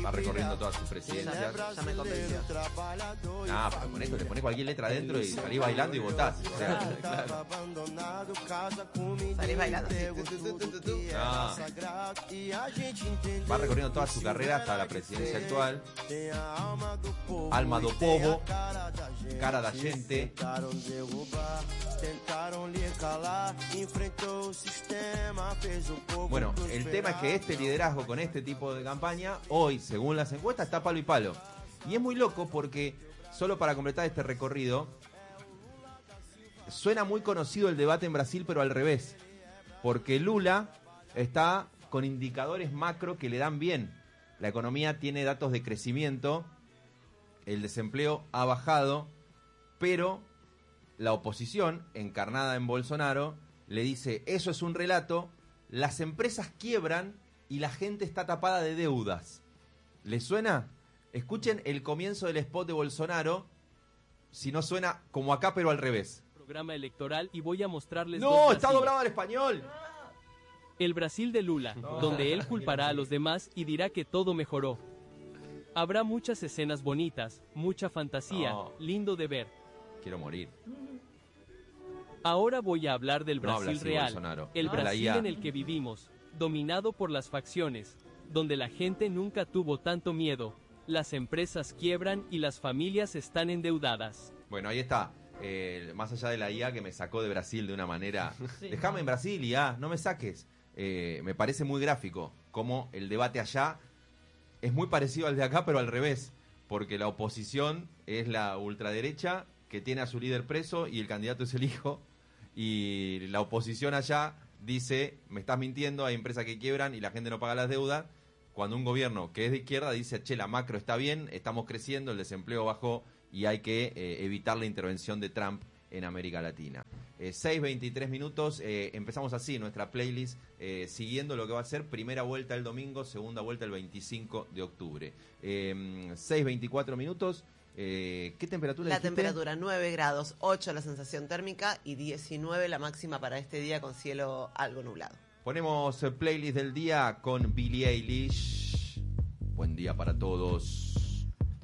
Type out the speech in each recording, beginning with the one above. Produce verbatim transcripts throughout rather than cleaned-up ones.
Va recorriendo todas sus presidencias. Ya, ya me convenció. Ah, pero con esto le pones cualquier letra adentro y salís bailando y votás. O sea, claro. Salís bailando así. Tu, tu, tu, tu, tu. Ah. Va recorriendo toda su carrera hasta la presidencia actual. Alma do povo, cara da gente. Bueno, el tema es que este liderazgo con este tipo de campaña, hoy, según las encuestas, está palo y palo. Y es muy loco porque, solo para completar este recorrido, suena muy conocido el debate en Brasil, pero al revés. Porque Lula está con indicadores macro que le dan bien. La economía tiene datos de crecimiento, el desempleo ha bajado, pero la oposición, encarnada en Bolsonaro, le dice, eso es un relato, las empresas quiebran y la gente está tapada de deudas. ¿Les suena? Escuchen el comienzo del spot de Bolsonaro, si no suena como acá, pero al revés. Programa electoral y voy a mostrarles... ¡No! ¡Está doblado al español! El Brasil de Lula, donde él culpará a los demás y dirá que todo mejoró. Habrá muchas escenas bonitas, mucha fantasía, No. lindo de ver. Quiero morir. Ahora voy a hablar del No habla Brasil así, real, Bolsonaro. el No. La Brasil I A. en el que vivimos, dominado por las facciones, donde la gente nunca tuvo tanto miedo, las empresas quiebran y las familias están endeudadas. Bueno, ahí está. Eh, más allá de la I A que me sacó de Brasil de una manera... Sí. Déjame en Brasil, I A, no me saques. Eh, me parece muy gráfico cómo el debate allá es muy parecido al de acá, pero al revés. Porque la oposición es la ultraderecha que tiene a su líder preso y el candidato es el hijo. Y la oposición allá dice, me estás mintiendo, hay empresas que quiebran y la gente no paga las deudas. Cuando un gobierno que es de izquierda dice, che, la macro está bien, estamos creciendo, el desempleo bajó y hay que eh, evitar la intervención de Trump en América Latina. Eh, seis veintitrés minutos, eh, empezamos así nuestra playlist, eh, siguiendo lo que va a ser primera vuelta el domingo, segunda vuelta el veinticinco de octubre. Eh, seis veinticuatro minutos, eh, ¿qué temperatura La dijiste? temperatura nueve grados, ocho la sensación térmica y diecinueve la máxima para este día con cielo algo nublado. Ponemos el playlist del día con Billie Eilish. Buen día para todos.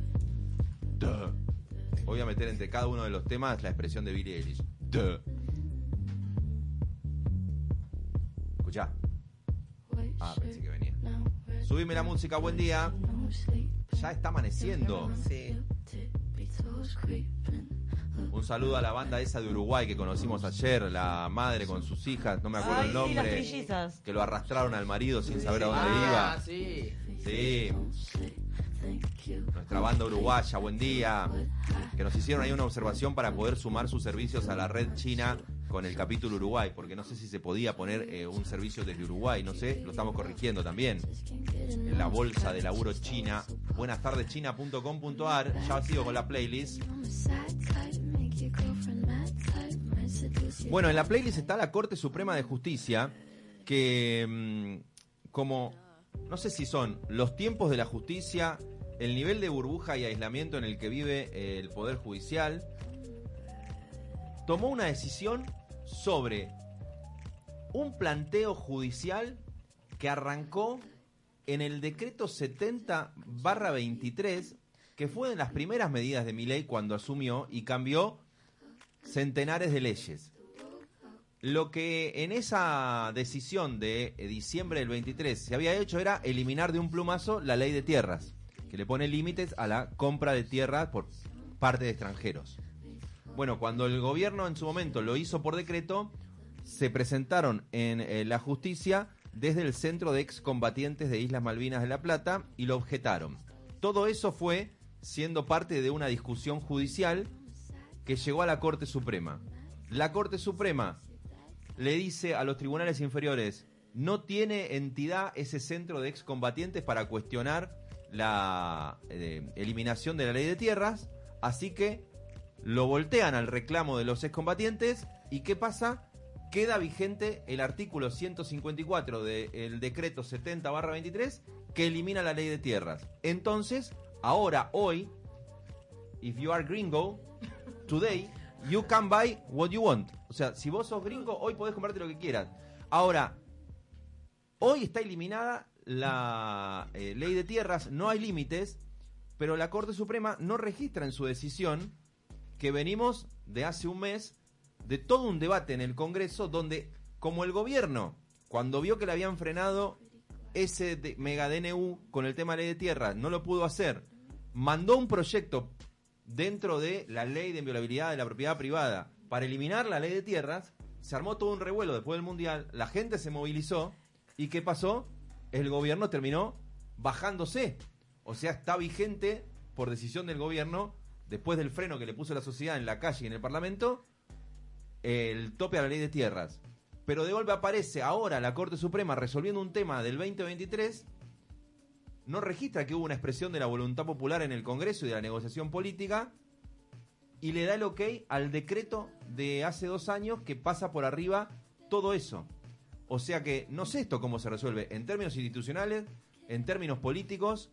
Duh. Voy a meter entre cada uno de los temas la expresión de Billie Eilish. Duh. Escuchá. Ah, pensé que venía. Subime la música, buen día. Ya está amaneciendo. Sí. Un saludo a la banda esa de Uruguay que conocimos ayer, la madre con sus hijas, no me acuerdo Ay, el sí, las nombre, trillizas. que lo arrastraron al marido sin saber a dónde Ah, iba. sí. Sí. Nuestra banda uruguaya, buen día. Que nos hicieron ahí una observación para poder sumar sus servicios a la red china con el capítulo Uruguay, porque no sé si se podía poner eh, un servicio desde Uruguay, no sé, lo estamos corrigiendo también. En la bolsa de laburo china, buenas tardes china punto com punto a r, ya sigo con la playlist. Bueno, en la playlist está la Corte Suprema de Justicia, que mmm, como, no sé si son los tiempos de la justicia, el nivel de burbuja y aislamiento en el que vive eh, el Poder Judicial, tomó una decisión sobre un planteo judicial que arrancó en el decreto setenta barra veintitrés, que fue de las primeras medidas de Milei cuando asumió y cambió centenares de leyes. Lo que en esa decisión de diciembre del veintitrés se había hecho era eliminar de un plumazo la ley de tierras, que le pone límites a la compra de tierras por parte de extranjeros. Bueno, cuando el gobierno en su momento lo hizo por decreto, se presentaron en eh, la justicia desde el Centro de Excombatientes de Islas Malvinas de La Plata y lo objetaron. Todo eso fue siendo parte de una discusión judicial que llegó a la Corte Suprema. La Corte Suprema le dice a los tribunales inferiores, no tiene entidad ese Centro de Excombatientes para cuestionar la eh, eliminación de la ley de tierras, así que lo voltean al reclamo de los excombatientes. ¿Y qué pasa? Queda vigente el artículo ciento cincuenta y cuatro del decreto setenta barra veintitrés que elimina la ley de tierras. Entonces, ahora, hoy, if you are gringo, today, you can buy what you want. O sea, si vos sos gringo, hoy podés comprarte lo que quieras. Ahora, hoy está eliminada la eh, ley de tierras no hay límites, pero la Corte Suprema no registra en su decisión que venimos de hace un mes de todo un debate en el Congreso donde, como el gobierno, cuando vio que le habían frenado ese de, mega D N U con el tema de ley de tierras, no lo pudo hacer, mandó un proyecto dentro de la ley de inviolabilidad de la propiedad privada para eliminar la ley de tierras, se armó todo un revuelo después del Mundial, la gente se movilizó, ¿y qué pasó? El gobierno terminó bajándose. O sea, está vigente, por decisión del gobierno, después del freno que le puso la sociedad en la calle y en el Parlamento, el tope a la ley de tierras. Pero de golpe aparece ahora la Corte Suprema resolviendo un tema del veinte veintitrés, no registra que hubo una expresión de la voluntad popular en el Congreso y de la negociación política, y le da el ok al decreto de hace dos años que pasa por arriba todo eso. O sea que no sé esto cómo se resuelve en términos institucionales, en términos políticos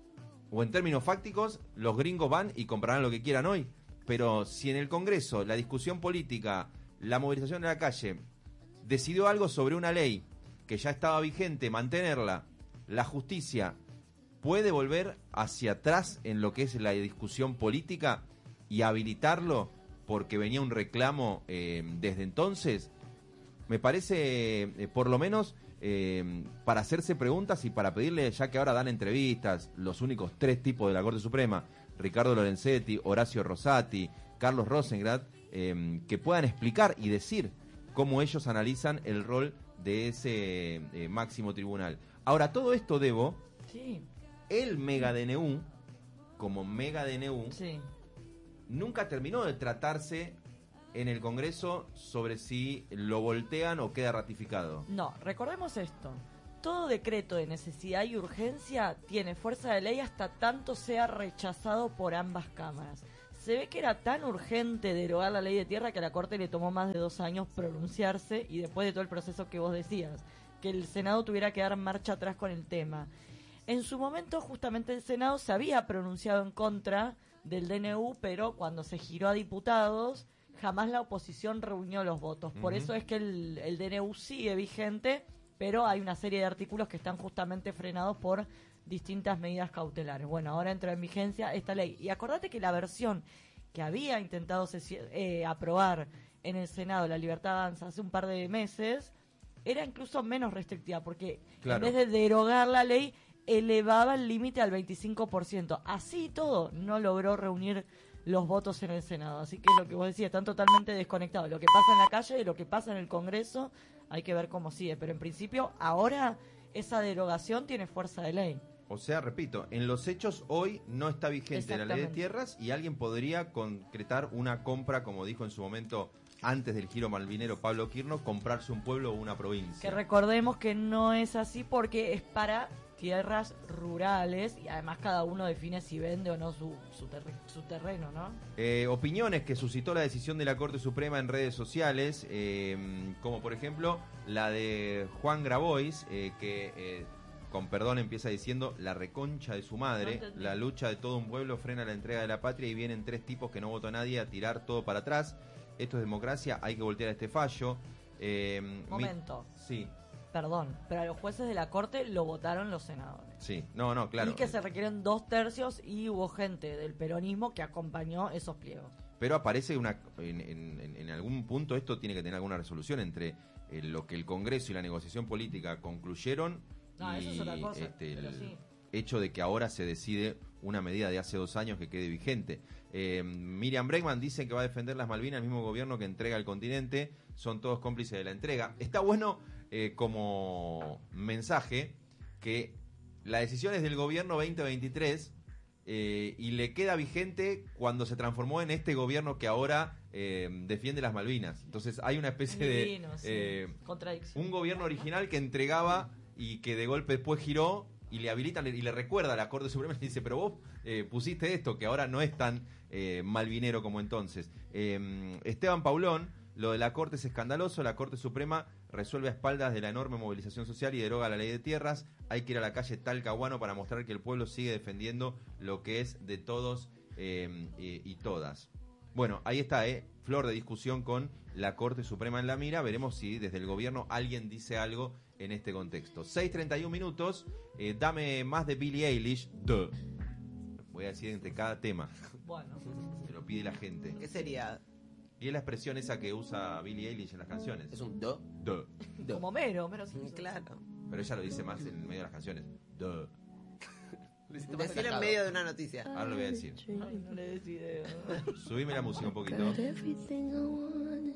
o en términos fácticos. Los gringos van y comprarán lo que quieran hoy, pero si en el Congreso la discusión política, la movilización de la calle decidió algo sobre una ley que ya estaba vigente, mantenerla, la justicia puede volver hacia atrás en lo que es la discusión política y habilitarlo porque venía un reclamo eh, desde entonces. Me parece, eh, por lo menos, eh, para hacerse preguntas y para pedirle, ya que ahora dan entrevistas, los únicos tres tipos de la Corte Suprema, Ricardo Lorenzetti, Horacio Rosati, Carlos Rosengrad, eh, que puedan explicar y decir cómo ellos analizan el rol de ese eh, máximo tribunal. Ahora, todo esto, Debo, sí. el mega D N U, como mega D N U, sí. nunca terminó de tratarse en el Congreso sobre si lo voltean o queda ratificado. No, recordemos esto. Todo decreto de necesidad y urgencia tiene fuerza de ley hasta tanto sea rechazado por ambas cámaras. Se ve que era tan urgente derogar la ley de tierra que a la Corte le tomó más de dos años pronunciarse, y después de todo el proceso que vos decías, que el Senado tuviera que dar marcha atrás con el tema. En su momento, justamente el Senado se había pronunciado en contra del D N U, pero cuando se giró a diputados, jamás la oposición reunió los votos. Por Uh-huh. eso es que el, el D N U sigue vigente, pero hay una serie de artículos que están justamente frenados por distintas medidas cautelares. Bueno, ahora entra en vigencia esta ley. Y acordate que la versión que había intentado sesi- eh, aprobar en el Senado la Libertad Avanza hace un par de meses era incluso menos restrictiva, porque Claro. en vez de derogar la ley, elevaba el límite al veinticinco por ciento. Así y todo, no logró reunir los votos en el Senado. Así que lo que vos decías, están totalmente desconectados. Lo que pasa en la calle y lo que pasa en el Congreso, hay que ver cómo sigue. Pero en principio, ahora esa derogación tiene fuerza de ley. O sea, repito, en los hechos hoy no está vigente la ley de Exactamente. tierras y alguien podría concretar una compra, como dijo en su momento antes del giro malvinero Pablo Quirno, comprarse un pueblo o una provincia. Que recordemos que no es así porque es para tierras rurales y además cada uno define si vende o no su, su, terre- su terreno, ¿no? Eh, opiniones que suscitó la decisión de la Corte Suprema en redes sociales, eh, como por ejemplo la de Juan Grabois, eh, que eh, con perdón empieza diciendo: la reconcha de su madre, No entendí. la lucha de todo un pueblo frena la entrega de la patria y vienen tres tipos que no votó a nadie a tirar todo para atrás. Esto es democracia, hay que voltear este fallo. Eh, mi- Momento, Sí, perdón, pero a los jueces de la Corte lo votaron los senadores. sí, no, no, claro. Y que se requieren dos tercios y hubo gente del peronismo que acompañó esos pliegos. Pero aparece una en, en- en algún punto esto tiene que tener alguna resolución entre eh, lo que el Congreso y la negociación política concluyeron No, y eso es otra cosa, este, pero el sí. hecho de que ahora se decide una medida de hace dos años que quede vigente. Eh, Miriam Bregman dice que va a defender las Malvinas, el mismo gobierno que entrega el continente, son todos cómplices de la entrega. Está bueno eh, como mensaje que la decisión es del gobierno veinte veintitrés eh, y le queda vigente cuando se transformó en este gobierno que ahora eh, defiende las Malvinas. Entonces hay una especie Divino, de sí. eh, Contradicción. un gobierno original que entregaba y que de golpe después giró y le habilitan y le recuerda a la Corte Suprema y le dice: pero vos eh, pusiste esto que ahora no es tan eh, malvinero como entonces. Eh, Esteban Paulón: lo de la Corte es escandaloso, la Corte Suprema resuelve a espaldas de la enorme movilización social y deroga la ley de tierras. Hay que ir a la calle Talcahuano para mostrar que el pueblo sigue defendiendo lo que es de todos eh, eh, y todas. Bueno, ahí está, eh, flor de discusión con la Corte Suprema en la mira. Veremos si desde el gobierno alguien dice algo en este contexto. seis treinta y uno minutos, eh, dame más de Billie Eilish. Duh. Voy a decir entre cada tema. Bueno. Se lo pide la gente. ¿Qué sería? Y es la expresión esa que usa Billie Eilish en las canciones. Es un do. Duh. do. Como Mero, Mero Simpson. Claro. Pero ella lo dice más en medio de las canciones. Duh. Decirlo en medio de una noticia. Ahora lo voy a decir. Ay, no le des idea. Subime la música un poquito. Everything I wanted,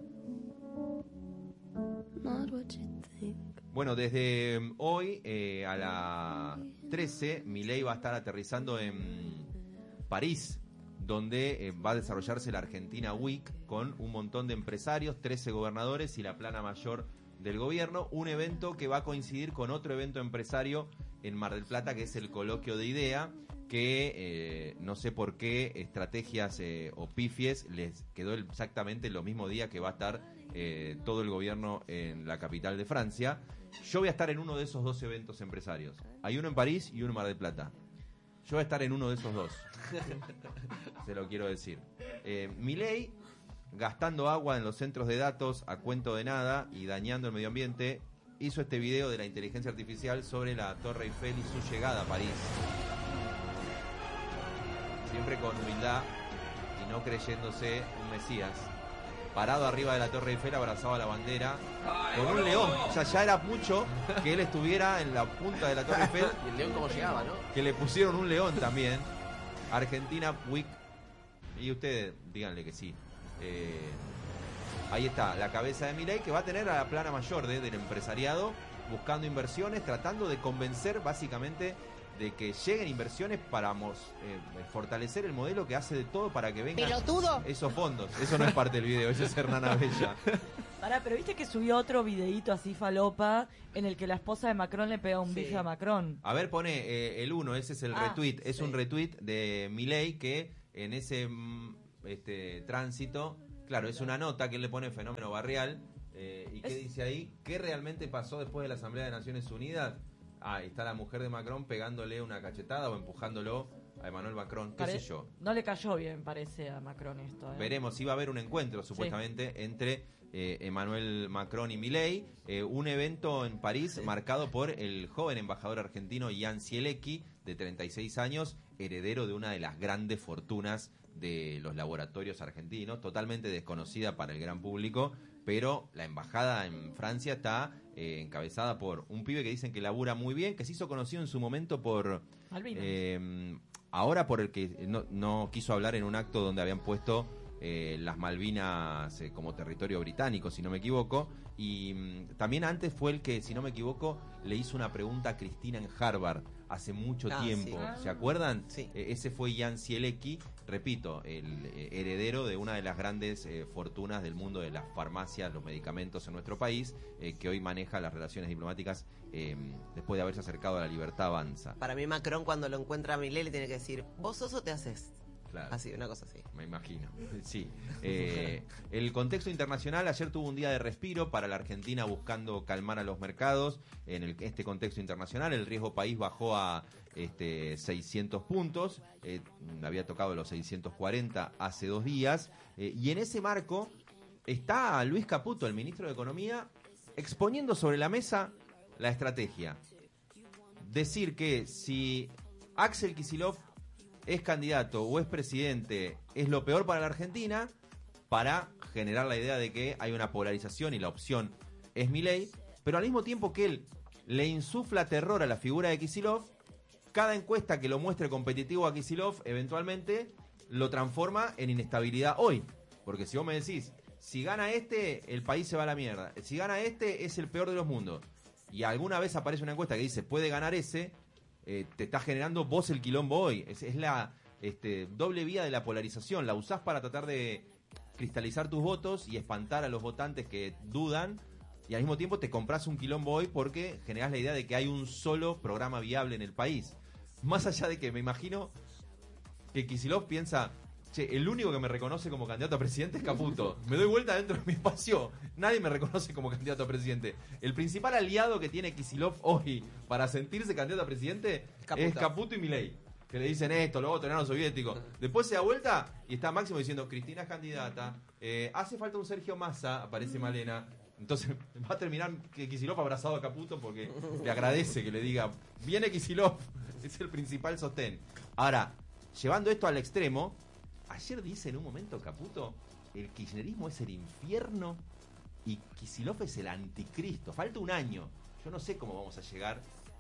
not what you think. Bueno, desde mm, hoy eh, a las trece, Milei va a estar aterrizando en París, donde eh, va a desarrollarse la Argentina Week con un montón de empresarios, trece gobernadores y la plana mayor del gobierno. Un evento que va a coincidir con otro evento empresario en Mar del Plata, que es el Coloquio de Idea, que eh, no sé por qué estrategias eh, o pifies les quedó exactamente el mismo día que va a estar eh, todo el gobierno en la capital de Francia. Yo voy a estar en uno de esos dos eventos empresarios. Hay uno en París y uno en Mar del Plata. Yo voy a estar en uno de esos dos. Se lo quiero decir. Eh, Milei, gastando agua en los centros de datos a cuento de nada y dañando el medio ambiente, hizo este video de la inteligencia artificial sobre la Torre Eiffel y su llegada a París. Siempre con humildad y no creyéndose un mesías. Parado arriba de la Torre Eiffel, abrazado a la bandera, con un león. O sea, ya era mucho que él estuviera en la punta de la Torre Eiffel. Y el león cómo llegaba, ¿no? Que le pusieron un león también. Argentina Week. Y ustedes, díganle que sí. Eh, ahí está, la cabeza de Milei, que va a tener a la plana mayor de, del empresariado, buscando inversiones, tratando de convencer básicamente de que lleguen inversiones para mos, eh, fortalecer el modelo que hace de todo para que vengan ¡Pelotudo! esos fondos. Eso no es parte del video, eso es Hernán Abella. Pará, pero viste que subió otro videíto así falopa en el que la esposa de Macron le pega un Sí. bife a Macron. A ver, pone eh, el uno, ese es el Ah, retweet, es sí. un retweet de Milei que en ese mm, este tránsito, claro, es una nota que él le pone fenómeno barrial. Eh, ¿Y qué Es- dice ahí? ¿Qué realmente pasó después de la Asamblea de Naciones Unidas? Ah, ahí está la mujer de Macron pegándole una cachetada o empujándolo a Emmanuel Macron, qué Pare- sé yo. No le cayó bien, parece, a Macron esto. ¿eh? Veremos, iba a haber un encuentro supuestamente entre eh, Emmanuel Macron y Milei, eh, un evento en París marcado por el joven embajador argentino Jan Zielecki, de treinta y seis años, heredero de una de las grandes fortunas de los laboratorios argentinos, totalmente desconocida para el gran público, pero la embajada en Francia está eh, encabezada por un pibe que dicen que labura muy bien, que se hizo conocido en su momento por... Malvinas. Eh, ahora por el que no, no quiso hablar en un acto donde habían puesto eh, las Malvinas eh, como territorio británico, si no me equivoco, y mm, también antes fue el que, si no me equivoco, le hizo una pregunta a Cristina en Harvard hace mucho Ah, tiempo. sí. ¿Se acuerdan? Sí. Eh, ese fue Jan Zielecki, repito, el eh, heredero de una de las grandes eh, fortunas del mundo de las farmacias, los medicamentos en nuestro país, eh, que hoy maneja las relaciones diplomáticas eh, después de haberse acercado a la libertad avanza. Para mí Macron cuando lo encuentra a Milei le tiene que decir, ¿vos sos o te haces? Claro. Así, una cosa así. Me imagino, sí. Eh, el contexto internacional ayer tuvo un día de respiro para la Argentina buscando calmar a los mercados. En el, este contexto internacional el riesgo país bajó a este, seiscientos puntos, eh, había tocado los seiscientos cuarenta hace dos días. Eh, y en ese marco está Luis Caputo, el ministro de Economía, exponiendo sobre la mesa la estrategia. Decir que si Axel Kicillof es candidato o es presidente es lo peor para la Argentina, para generar la idea de que hay una polarización y la opción es Milei, pero al mismo tiempo que él le insufla terror a la figura de Kicillof, cada encuesta que lo muestre competitivo a Kicillof eventualmente lo transforma en inestabilidad hoy, porque si vos me decís, si gana este, el país se va a la mierda, si gana este, es el peor de los mundos, y alguna vez aparece una encuesta que dice, puede ganar ese, Eh, te está generando vos el quilombo hoy. Es, es la este, doble vía de la polarización. La usás para tratar de cristalizar tus votos y espantar a los votantes que dudan, y al mismo tiempo te compras un quilombo hoy porque generás la idea de que hay un solo programa viable en el país. Más allá de que me imagino que Kicillof piensa, che, el único que me reconoce como candidato a presidente es Caputo. Me doy vuelta dentro de mi espacio, nadie me reconoce como candidato a presidente. El principal aliado que tiene Kicillof hoy para sentirse candidato a presidente Caputo. es Caputo y Milei. Que le dicen esto, lo otro, enano soviético. Después se da vuelta y está Máximo diciendo, Cristina es candidata, eh, hace falta un Sergio Massa, aparece Malena. Entonces va a terminar que Kicillof abrazado a Caputo porque le agradece que le diga, viene Kicillof, es el principal sostén. Ahora, llevando esto al extremo, ayer dice en un momento Caputo, el kirchnerismo es el infierno y Kicillof es el anticristo. Falta un año. Yo no sé cómo vamos a llegar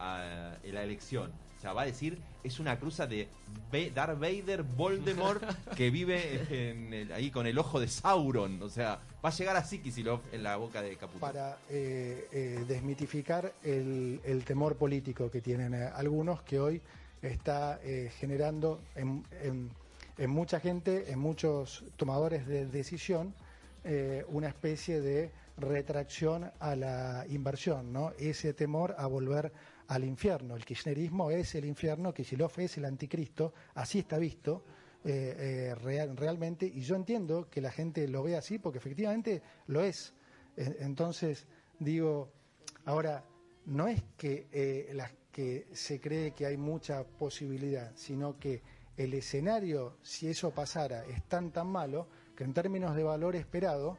a la elección. O sea, va a decir, es una cruza de Darth Vader, Voldemort, que vive en el, ahí con el ojo de Sauron. O sea, va a llegar así Kicillof en la boca de Caputo. Para eh, eh, desmitificar el, el temor político que tienen eh, algunos, que hoy está eh, generando en, en, en mucha gente, en muchos tomadores de decisión, eh, una especie de retracción a la inversión, ¿no? Ese temor a volver al infierno. El kirchnerismo es el infierno, Kicillof es el anticristo, así está visto eh, eh, real, realmente, y yo entiendo que la gente lo ve así porque efectivamente lo es. Eh, entonces, digo, ahora, no es que, eh, la, que se cree que hay mucha posibilidad, sino que el escenario, si eso pasara, es tan tan malo que en términos de valor esperado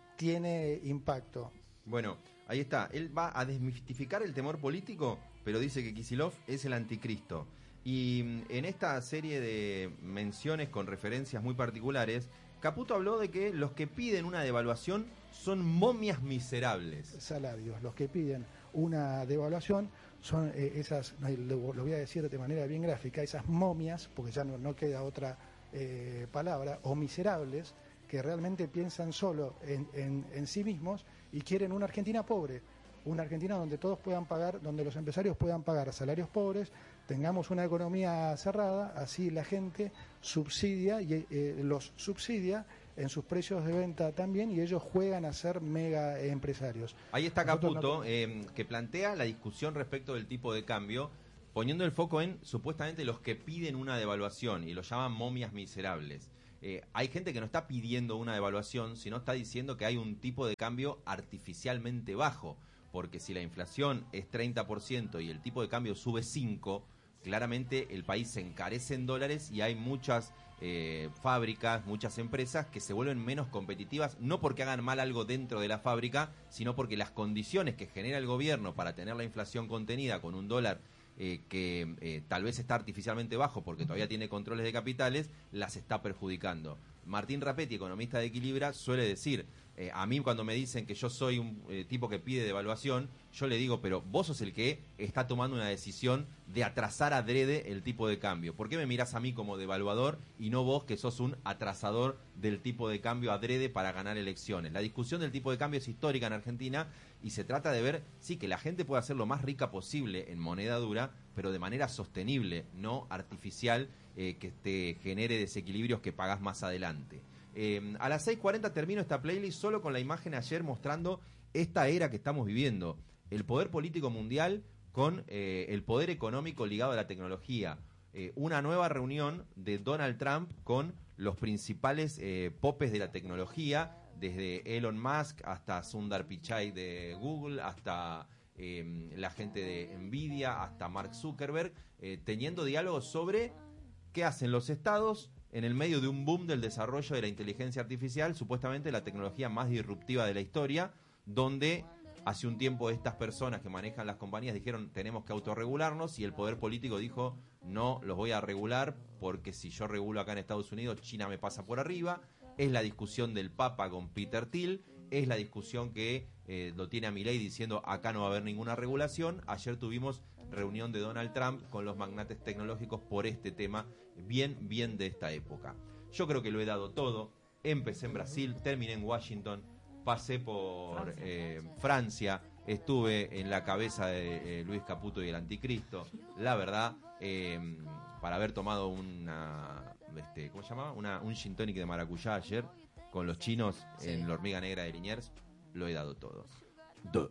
tiene impacto. Bueno, ahí está. Él va a desmistificar el temor político, pero dice que Kicillof es el anticristo. Y en esta serie de menciones con referencias muy particulares, Caputo habló de que los que piden una devaluación son momias miserables. Salarios, los que piden una devaluación son eh, esas, lo, lo voy a decir de manera bien gráfica, esas momias, porque ya no, no queda otra eh, palabra, o miserables, que realmente piensan solo en, en, en sí mismos y quieren una Argentina pobre, una Argentina donde todos puedan pagar, donde los empresarios puedan pagar salarios pobres, tengamos una economía cerrada, así la gente subsidia y eh, los subsidia en sus precios de venta también y ellos juegan a ser mega empresarios. Ahí está Nosotros Caputo, no... eh, que plantea la discusión respecto del tipo de cambio, poniendo el foco en supuestamente los que piden una devaluación y lo llaman momias miserables. Eh, hay gente que no está pidiendo una devaluación, sino está diciendo que hay un tipo de cambio artificialmente bajo, porque si la inflación es treinta por ciento y el tipo de cambio sube cinco por ciento, claramente el país se encarece en dólares y hay muchas eh, fábricas, muchas empresas que se vuelven menos competitivas, no porque hagan mal algo dentro de la fábrica, sino porque las condiciones que genera el gobierno para tener la inflación contenida con un dólar Eh, que eh, tal vez está artificialmente bajo porque todavía tiene controles de capitales, las está perjudicando. Martín Rapetti, economista de Equilibra, suele decir, eh, a mí cuando me dicen que yo soy un eh, tipo que pide devaluación, yo le digo, pero vos sos el que está tomando una decisión de atrasar adrede el tipo de cambio. ¿Por qué me mirás a mí como devaluador y no vos que sos un atrasador del tipo de cambio adrede para ganar elecciones? La discusión del tipo de cambio es histórica en Argentina y se trata de ver, sí, que la gente pueda ser lo más rica posible en moneda dura, pero de manera sostenible, no artificial, eh, que te genere desequilibrios que pagás más adelante. Eh, a las seis cuarenta termino esta playlist solo con la imagen ayer mostrando esta era que estamos viviendo. El poder político mundial con eh, el poder económico ligado a la tecnología. Eh, una nueva reunión de Donald Trump con los principales eh, popes de la tecnología, desde Elon Musk hasta Sundar Pichai de Google, hasta eh, la gente de Nvidia, hasta Mark Zuckerberg, eh, teniendo diálogos sobre qué hacen los estados en el medio de un boom del desarrollo de la inteligencia artificial, supuestamente la tecnología más disruptiva de la historia, donde hace un tiempo estas personas que manejan las compañías dijeron tenemos que autorregularnos y el poder político dijo no los voy a regular porque si yo regulo acá en Estados Unidos China me pasa por arriba. Es la discusión del Papa con Peter Thiel, es la discusión que eh, lo tiene a Milei diciendo acá no va a haber ninguna regulación. Ayer tuvimos reunión de Donald Trump con los magnates tecnológicos por este tema bien, bien de esta época. Yo creo que lo he dado todo. Empecé en Brasil, terminé en Washington, pasé por Francia, eh, Francia estuve en la cabeza de eh, Luis Caputo y el Anticristo. La verdad, eh, para haber tomado una... Este, ¿cómo se llamaba? Una, un gin tonic de maracuyá ayer con los chinos sí. En la Hormiga Negra de Liniers, lo he dado todo. Duh.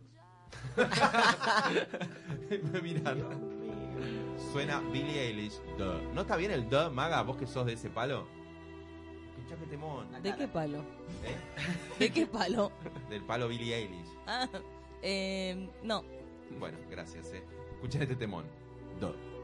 Me miran. Suena Billie Eilish. Duh. ¿No está bien el duh, Maga? Vos que sos de ese palo. Escuchá que temón. ¿De qué palo? ¿Eh? ¿De qué palo? Del palo Billie Eilish. Ah, eh, no. Bueno, gracias. Eh. Escuchá este temón. Duh.